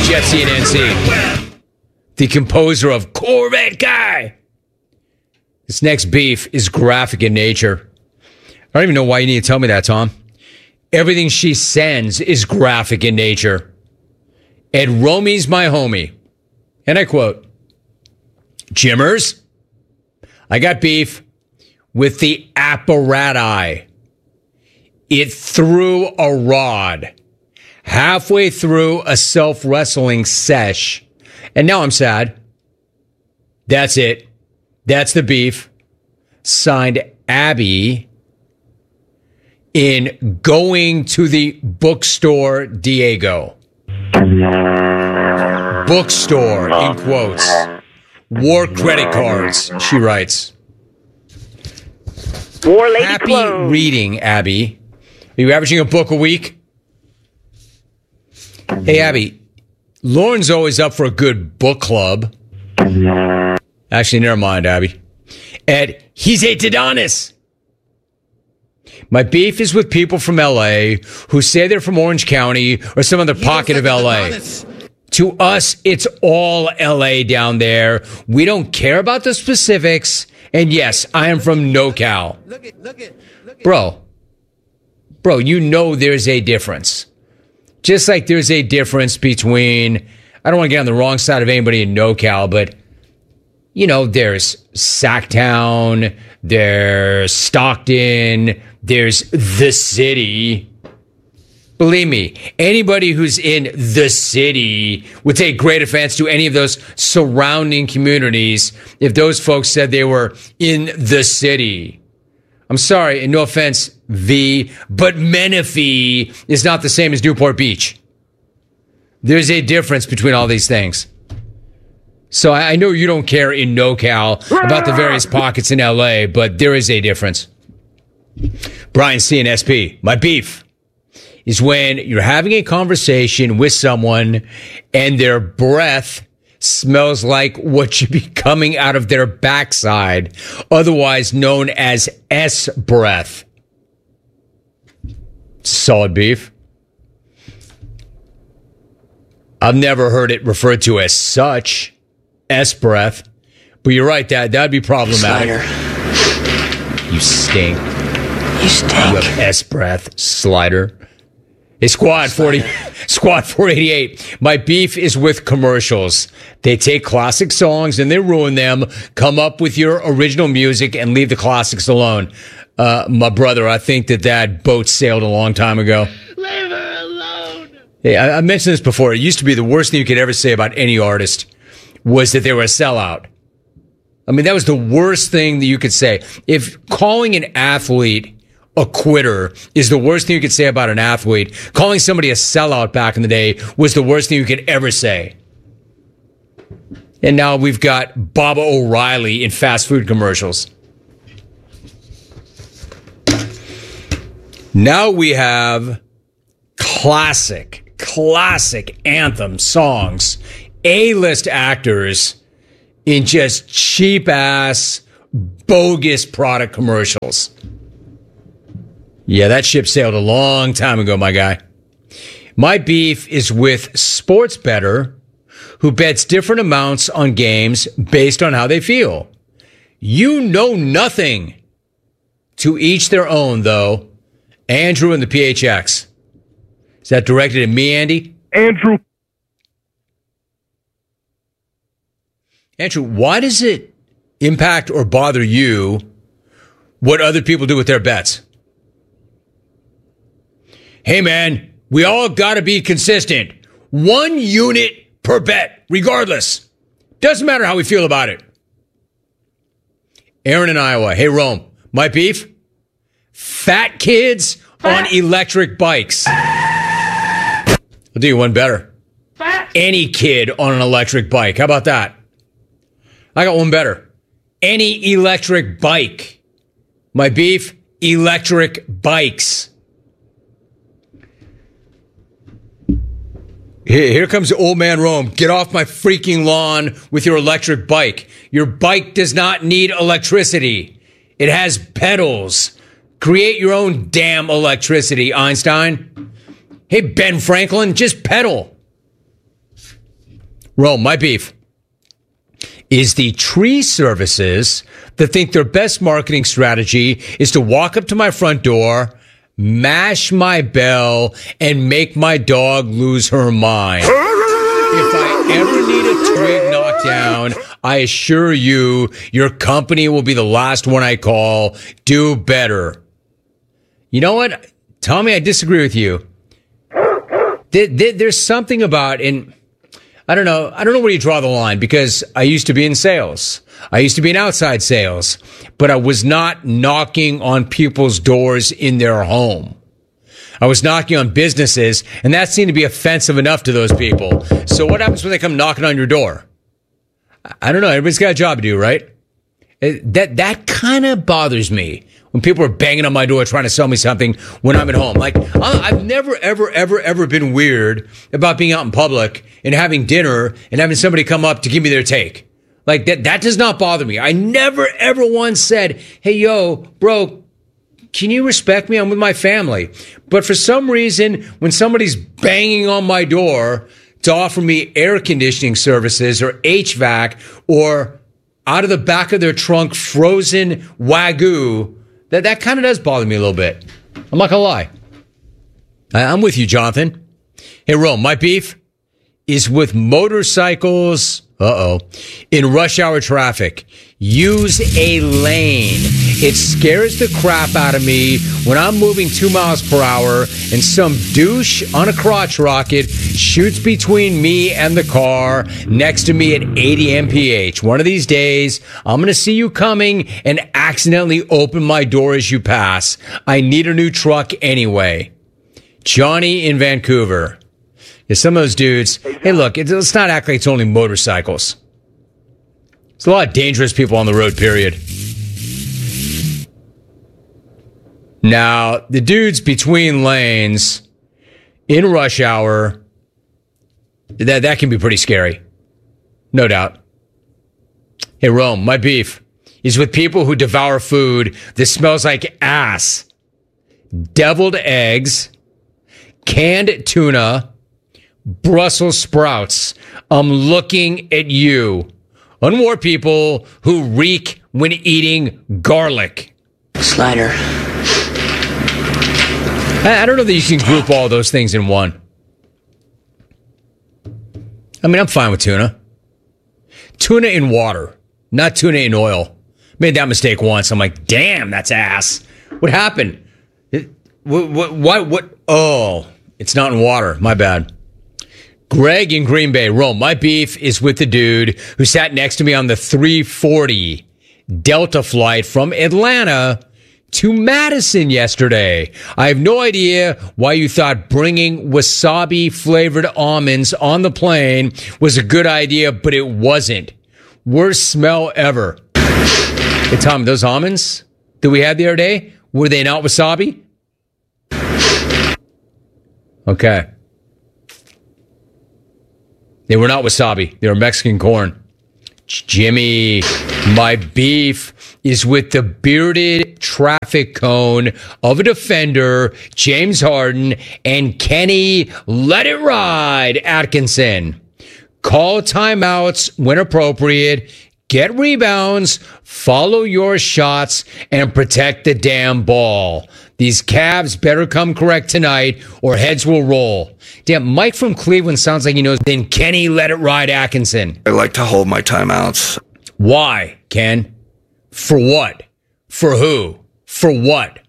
Jeff CNNC, the composer of Corvette Guy. This next beef is graphic in nature. I don't even know why you need to tell me that, Tom. Everything she sends is graphic in nature. Ed Romey's my homie. And I quote, Jimmers, I got beef with the apparati. It threw a rod halfway through a self-wrestling sesh. And now I'm sad. That's it. That's the beef. Signed Abby in Going to the Bookstore Diego. Bookstore, in quotes. War credit cards, she writes. War lady Happy clone. reading, Abby. Are you averaging a book a week? Hey, Abby, Lauren's always up for a good book club. Actually, never mind, Abby. Ed, he's a Tadonis. My beef is with people from L.A. who say they're from Orange County or some other pocket of L.A. To us, it's all L.A. down there. We don't care about the specifics. And yes, I am from NoCal. Bro, you know there's a difference. Just like there's a difference between, I don't want to get on the wrong side of anybody in NoCal, but, you know, there's Sacktown, there's Stockton, there's the city. Believe me, anybody who's in the city would take great offense to any of those surrounding communities if those folks said they were in the city. I'm sorry, and no offense, V, but Menifee is not the same as Newport Beach. There's a difference between all these things. So I know you don't care in NoCal about the various pockets in LA, but there is a difference. Brian C. and SP, my beef is when you're having a conversation with someone and their breath smells like what should be coming out of their backside, otherwise known as S breath. Solid beef. I've never heard it referred to as such, S breath, but you're right, Dad. That'd be problematic. Slider. You stink. You stink. You have S breath, Slider. Hey, Squad 488. My beef is with commercials. They take classic songs and they ruin them. Come up with your original music and leave the classics alone. My brother, I think that boat sailed a long time ago. Leave her alone. Hey, I mentioned this before. It used to be the worst thing you could ever say about any artist was that they were a sellout. I mean, that was the worst thing that you could say. If calling an athlete a quitter is the worst thing you could say about an athlete, calling somebody a sellout back in the day was the worst thing you could ever say. And now we've got Baba O'Reilly in fast food commercials. Now we have classic anthem songs, A-list actors in just cheap-ass, bogus product commercials. Yeah, that ship sailed a long time ago, my guy. My beef is with sports bettor who bets different amounts on games based on how they feel. You know nothing. To each their own, though. Andrew and the PHX. Is that directed at me, Andy? Andrew, why does it impact or bother you what other people do with their bets? Hey, man, we all got to be consistent. 1 unit per bet, regardless. Doesn't matter how we feel about it. Aaron in Iowa. Hey, Rome, my beef? Fat kids on electric bikes. I'll do you one better. Any kid on an electric bike. How about that? I got one better. Any electric bike. My beef? Electric bikes. Here comes old man Rome. Get off my freaking lawn with your electric bike. Your bike does not need electricity. It has pedals. Create your own damn electricity, Einstein. Hey, Ben Franklin, just pedal. Rome, my beef is the tree services that think their best marketing strategy is to walk up to my front door, mash my bell, and make my dog lose her mind. If I ever need a twig knocked down, I assure you, your company will be the last one I call. Do better. You know what? Tommy, I disagree with you. There's something about, and I don't know where you draw the line, because I used to be in sales. I used to be in outside sales, but I was not knocking on people's doors in their home. I was knocking on businesses, and that seemed to be offensive enough to those people. So what happens when they come knocking on your door? I don't know. Everybody's got a job to do, right? That kind of bothers me when people are banging on my door trying to sell me something when I'm at home. Like, I've never, ever been weird about being out in public and having dinner and having somebody come up to give me their take. Like, that does not bother me. I never, ever once said, hey, yo, bro, can you respect me? I'm with my family. But for some reason, when somebody's banging on my door to offer me air conditioning services or HVAC or out of the back of their trunk frozen Wagyu, that kind of does bother me a little bit. I'm not going to lie. I'm with you, Jonathan. Hey, Rome, my beef is with motorcycles. In rush hour traffic. Use a lane. It scares the crap out of me when I'm moving 2 miles per hour and some douche on a crotch rocket shoots between me and the car next to me at 80 mph. One of these days, I'm going to see you coming and accidentally open my door as you pass. I need a new truck anyway. Johnny in Vancouver. Yeah, some of those dudes, hey, look, let's not act like it's only motorcycles. There's a lot of dangerous people on the road, period. Now, the dudes between lanes in rush hour, that can be pretty scary. No doubt. Hey, Rome, my beef is with people who devour food that smells like ass. Deviled eggs, canned tuna, Brussels sprouts. I'm looking at you. On more people who reek when eating garlic. Slider. I don't know that you can group all those things in one. I mean, I'm fine with tuna. Tuna in water, not tuna in oil. Made that mistake once. I'm like, damn, that's ass. What happened? What? Oh, it's not in water. My bad. Greg in Green Bay, Rome. My beef is with the dude who sat next to me on the 340 Delta flight from Atlanta to Madison yesterday. I have no idea why you thought bringing wasabi-flavored almonds on the plane was a good idea, but it wasn't. Worst smell ever. Hey, Tom, those almonds that we had the other day, were they not wasabi? Okay. They were not wasabi. They were Mexican corn. Jimmy, my beef is with the bearded traffic cone of a defender, James Harden, and Kenny Let It Ride Atkinson. Call timeouts when appropriate, get rebounds, follow your shots, and protect the damn ball. These Cavs better come correct tonight or heads will roll. Damn, Mike from Cleveland sounds like he knows. Then Kenny Let It Ride Atkinson. I like to hold my timeouts. Why, Ken? For what? For who? For what?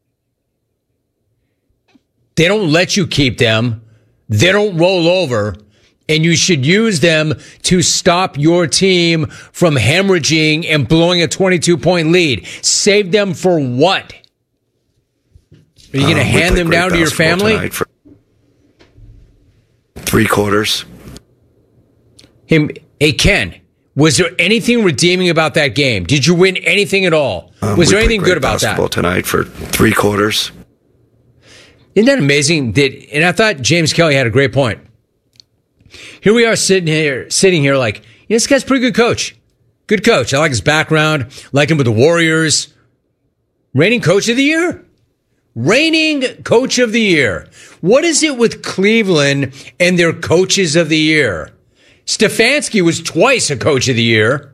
They don't let you keep them. They don't roll over. And you should use them to stop your team from hemorrhaging and blowing a 22-point lead. Save them for what? Are you going to hand them down to your family? For 3 quarters. Hey, Ken, was there anything redeeming about that game? Did you win anything at all? Was there anything good about that? Basketball tonight for 3 quarters. Isn't that amazing? And I thought James Kelly had a great point. Here we are sitting here like, this guy's a pretty good coach. Good coach. I like his background. Like him with the Warriors. Reigning coach of the year. Reigning coach of the year. What is it with Cleveland and their coaches of the year? Stefanski was twice a coach of the year.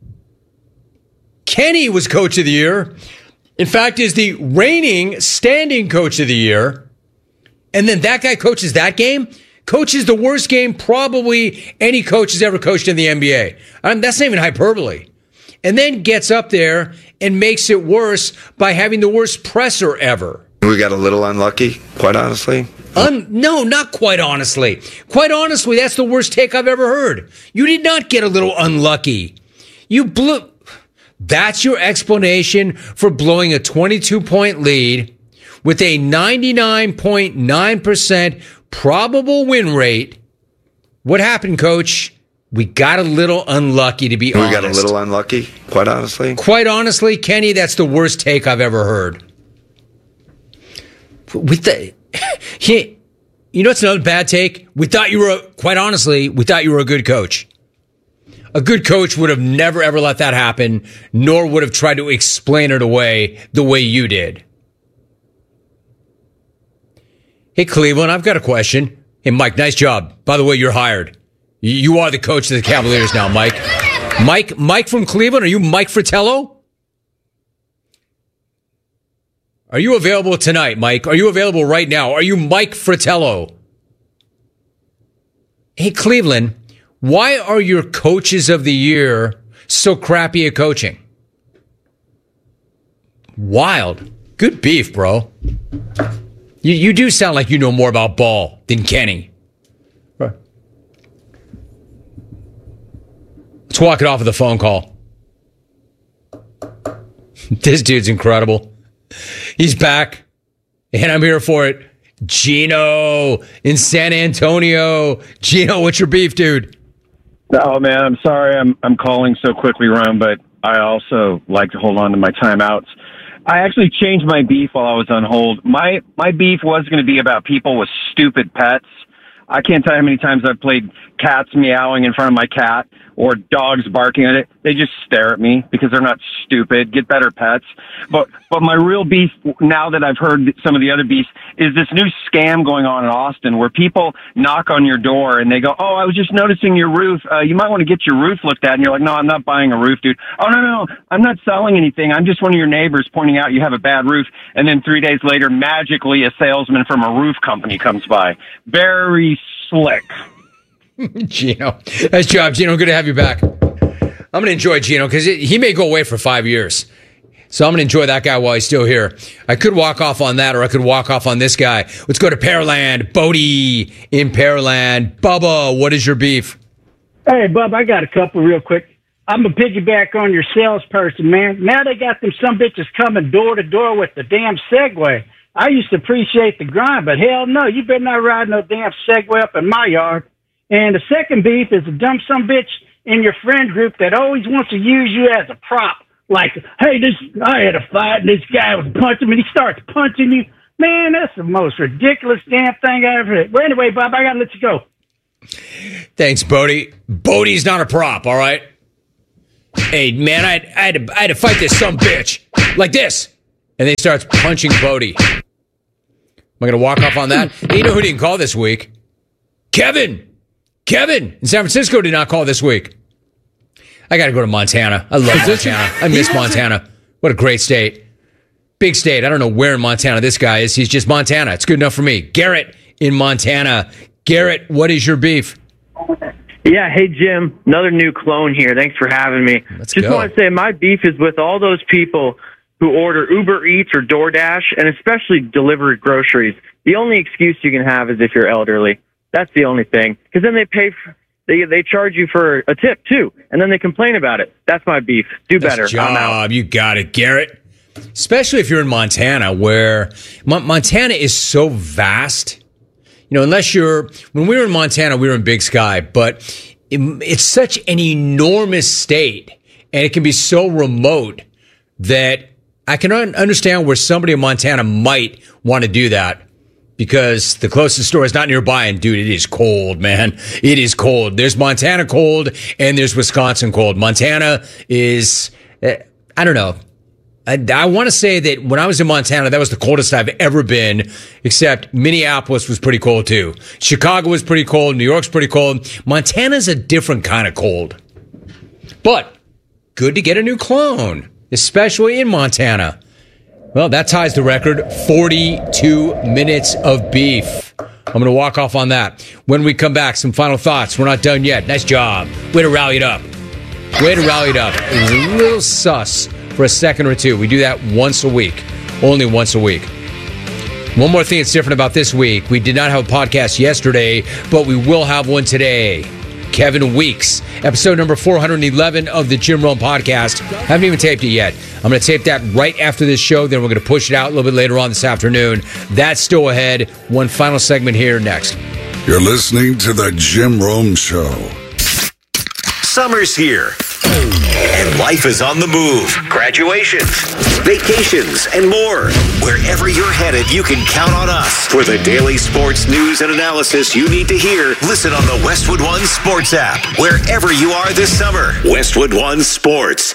Kenny was coach of the year. In fact, is the reigning standing coach of the year. And then that guy coaches that game? Coaches the worst game probably any coach has ever coached in the NBA. That's not even hyperbole. And then gets up there and makes it worse by having the worst presser ever. We got a little unlucky, quite honestly. No, not quite honestly. Quite honestly, that's the worst take I've ever heard. You did not get a little unlucky. You blew. That's your explanation for blowing a 22-point lead with a 99.9% probable win rate. What happened, Coach? We got a little unlucky, to be honest. We got a little unlucky, quite honestly. Quite honestly, Kenny, that's the worst take I've ever heard. You know what's another bad take? Quite honestly, we thought you were a good coach. A good coach would have never, ever let that happen, nor would have tried to explain it away the way you did. Hey, Cleveland, I've got a question. Hey, Mike, nice job. By the way, you're hired. You are the coach of the Cavaliers now, Mike. Mike from Cleveland, are you Mike Fratello? Are you available tonight, Mike? Are you available right now? Are you Mike Fratello? Hey, Cleveland, why are your coaches of the year so crappy at coaching? Wild. Good beef, bro. You do sound like you know more about ball than Kenny. Right. Let's walk it off with a phone call. This dude's incredible. He's back, and I'm here for it. Gino in San Antonio. Gino, what's your beef, dude? Oh, man, I'm sorry I'm calling so quickly, Ron, but I also like to hold on to my timeouts. I actually changed my beef while I was on hold. My beef was going to be about people with stupid pets. I can't tell you how many times I've played cats meowing in front of my cat or dogs barking at it. They just stare at me because they're not stupid. Get better pets. But my real beef, now that I've heard some of the other beefs, is this new scam going on in Austin where people knock on your door and they go, "Oh, I was just noticing your roof. You might want to get your roof looked at." And you're like, "No, I'm not buying a roof, dude." "Oh, no, I'm not selling anything. I'm just one of your neighbors pointing out you have a bad roof." And then 3 days later, magically a salesman from a roof company comes by. Very slick. Gino. Nice job, Gino. Good to have you back. I'm going to enjoy Gino because he may go away for 5 years. So I'm going to enjoy that guy while he's still here. I could walk off on that, or I could walk off on this guy. Let's go to Pearland. Bodie in Pearland. Bubba, what is your beef? Hey, Bub, I got a couple real quick. I'm going to piggyback on your salesperson, man. Now they got them some bitches coming door to door with the damn Segway. I used to appreciate the grind, but hell no, you better not ride no damn Segway up in my yard. And the second beef is a dumb some bitch in your friend group that always wants to use you as a prop. Like, hey, I had a fight and this guy was punching me and he starts punching you. Man, that's the most ridiculous damn thing I ever heard. Well, anyway, Bob, I got to let you go. Thanks, Bodie. Bodie's not a prop, all right? Hey, man, I had to fight this some bitch like this. And then he starts punching Bodie. Am I going to walk off on that? Hey, you know who didn't call this week? Kevin in San Francisco did not call this week. I got to go to Montana. I love Montana. I miss Montana. What a great state. Big state. I don't know where in Montana this guy is. He's just Montana. It's good enough for me. Garrett in Montana. Garrett, what is your beef? Yeah, hey, Jim. Another new clone here. Thanks for having me. Just want to say my beef is with all those people who order Uber Eats or DoorDash, and especially deliver groceries. The only excuse you can have is if you're elderly. That's the only thing. Because then they charge you for a tip, too, and then they complain about it. That's my beef. Do better. Nice job. I'm out. You got it, Garrett. Especially if you're in Montana, where Montana is so vast. You know, when we were in Montana, we were in Big Sky, but it's such an enormous state, and it can be so remote that I can understand where somebody in Montana might want to do that, because the closest store is not nearby. And dude, it is cold, man. It is cold. There's Montana cold and there's Wisconsin cold. Montana is, I don't know. I want to say that when I was in Montana, that was the coldest I've ever been, except Minneapolis was pretty cold too. Chicago was pretty cold. New York's pretty cold. Montana's a different kind of cold. But good to get a new clone, especially in Montana. Well, that ties the record, 42 minutes of beef. I'm going to walk off on that. When we come back, some final thoughts. We're not done yet. Nice job. Way to rally it up. It was a little sus for a second or two. We do that once a week. Only once a week. One more thing that's different about this week. We did not have a podcast yesterday, but we will have one today. Kevin Weeks, episode number 411 of the Jim Rome podcast. Haven't even taped it yet. I'm going to tape that right after this show. Then we're going to push it out a little bit later on this afternoon. That's still ahead. One final segment here next. You're listening to the Jim Rome Show. Summer's here, and life is on the move. Graduations, vacations, and more. Wherever you're headed, you can count on us. For the daily sports news and analysis you need to hear, listen on the Westwood One Sports app. Wherever you are this summer, Westwood One Sports.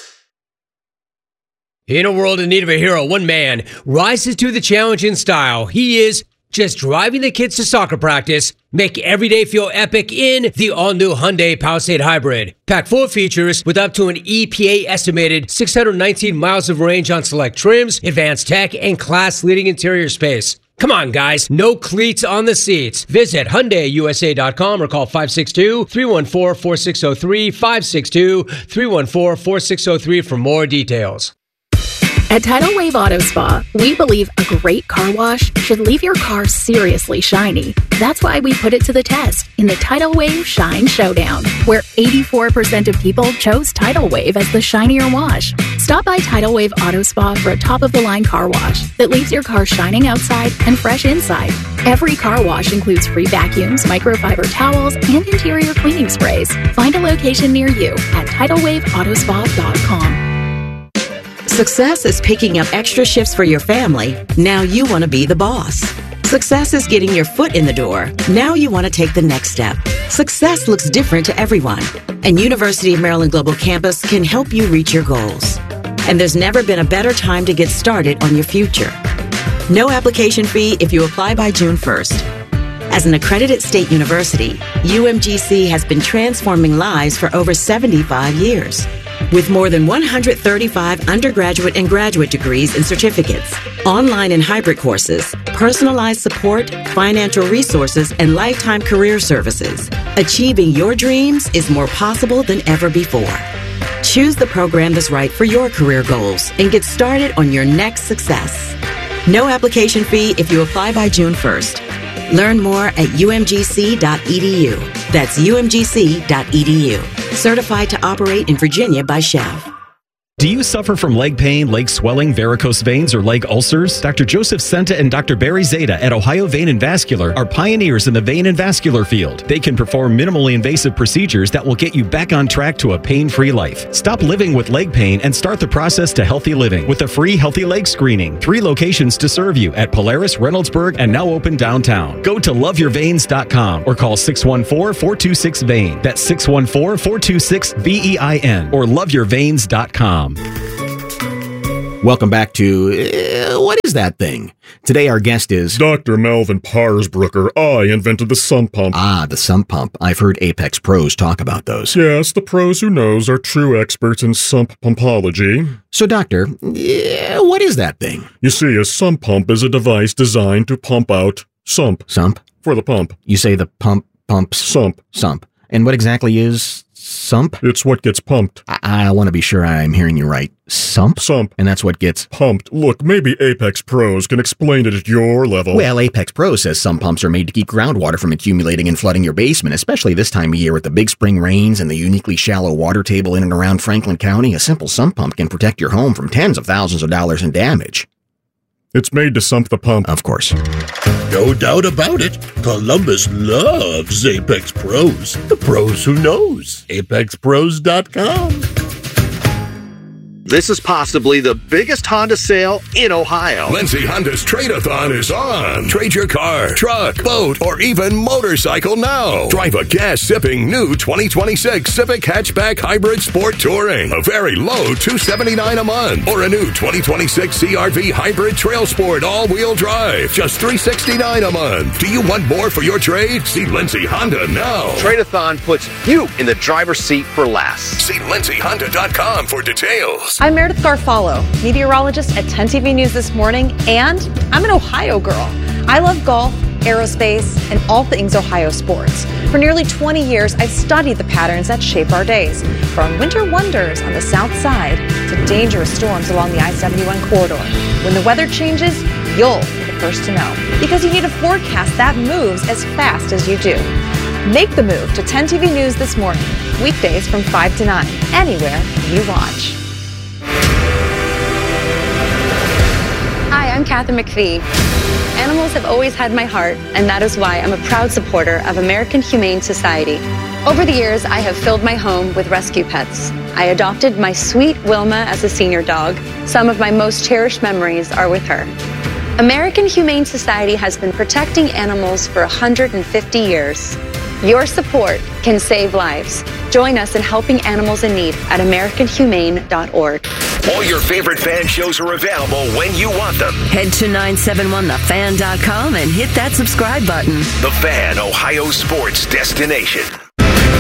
In a world in need of a hero, one man rises to the challenge in style. He is just driving the kids to soccer practice. Make every day feel epic in the all-new Hyundai Palisade Hybrid. Packed full of features with up to an EPA-estimated 619 miles of range on select trims, advanced tech, and class-leading interior space. Come on, guys. No cleats on the seats. Visit HyundaiUSA.com or call 562-314-4603, 562-314-4603 for more details. At Tidal Wave Auto Spa, we believe a great car wash should leave your car seriously shiny. That's why we put it to the test in the Tidal Wave Shine Showdown, where 84% of people chose Tidal Wave as the shinier wash. Stop by Tidal Wave Auto Spa for a top-of-the-line car wash that leaves your car shining outside and fresh inside. Every car wash includes free vacuums, microfiber towels, and interior cleaning sprays. Find a location near you at TidalWaveAutoSpa.com. Success is picking up extra shifts for your family. Now you want to be the boss. Success is getting your foot in the door. Now you want to take the next step. Success looks different to everyone, and University of Maryland Global Campus can help you reach your goals. And there's never been a better time to get started on your future. No application fee if you apply by June 1st. As an accredited state university, UMGC has been transforming lives for over 75 years. With more than 135 undergraduate and graduate degrees and certificates, online and hybrid courses, personalized support, financial resources, and lifetime career services, achieving your dreams is more possible than ever before. Choose the program that's right for your career goals and get started on your next success. No application fee if you apply by June 1st. Learn more at umgc.edu. That's umgc.edu. Certified to operate in Virginia by Chev. Do you suffer from leg pain, leg swelling, varicose veins, or leg ulcers? Dr. Joseph Senta and Dr. Barry Zeta at Ohio Vein and Vascular are pioneers in the vein and vascular field. They can perform minimally invasive procedures that will get you back on track to a pain-free life. Stop living with leg pain and start the process to healthy living with a free Healthy Leg Screening. 3 locations to serve you at Polaris, Reynoldsburg, and now open downtown. Go to loveyourveins.com or call 614-426-VEIN. That's 614-426-VEIN or loveyourveins.com. Welcome back to What Is That Thing? Today our guest is Dr. Melvin Parsbrucker. I invented the sump pump. Ah, the sump pump. I've heard Apex pros talk about those. Yes, the pros who knows are true experts in sump pumpology. So, Doctor, what is that thing? You see, a sump pump is a device designed to pump out sump. Sump? For the pump. You say the pumps? Sump. Sump. And what exactly is sump? It's what gets pumped. I want to be sure I'm hearing you right. Sump? Sump. And that's what gets pumped. Look, maybe Apex Pros can explain it at your level. Well, Apex Pros says some pumps are made to keep groundwater from accumulating and flooding your basement, especially this time of year with the big spring rains and the uniquely shallow water table in and around Franklin County. A simple sump pump can protect your home from tens of thousands of dollars in damage. It's made to sump the pump. Of course. No doubt about it. Columbus loves Apex Pros. The pros who knows. ApexPros.com. This is possibly the biggest Honda sale in Ohio. Lindsay Honda's Trade-A-Thon is on. Trade your car, truck, boat, or even motorcycle now. Drive a gas-sipping new 2026 Civic Hatchback Hybrid Sport Touring. A very low $279 a month. Or a new 2026 CR-V Hybrid Trail Sport all-wheel drive. Just $369 a month. Do you want more for your trade? See Lindsay Honda now. Trade-A-Thon puts you in the driver's seat for less. See lindsayhonda.com for details. I'm Meredith Garfalo, meteorologist at 10 TV News This Morning, and I'm an Ohio girl. I love golf, aerospace, and all things Ohio sports. For nearly 20 years, I've studied the patterns that shape our days, from winter wonders on the south side to dangerous storms along the I-71 corridor. When the weather changes, you'll be the first to know, because you need a forecast that moves as fast as you do. Make the move to 10 TV News This Morning, weekdays from 5 to 9, anywhere you watch. Hi, I'm Kathy McPhee. Animals have always had my heart, and that is why I'm a proud supporter of American Humane Society. Over the years, I have filled my home with rescue pets. I adopted my sweet Wilma as a senior dog. Some of my most cherished memories are with her. American Humane Society has been protecting animals for 150 years. Your support can save lives. Join us in helping animals in need at AmericanHumane.org. All your favorite fan shows are available when you want them. Head to 971thefan.com and hit that subscribe button. The Fan, Ohio sports destination.